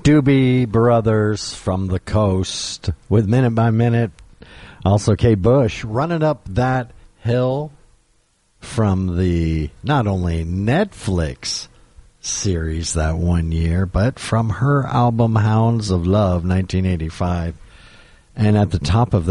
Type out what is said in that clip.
Doobie Brothers from the Coast with Minute by Minute. Also Kate Bush, Running Up That Hill from the not only Netflix series that one year, but from her album Hounds of Love, 1985. And at the top of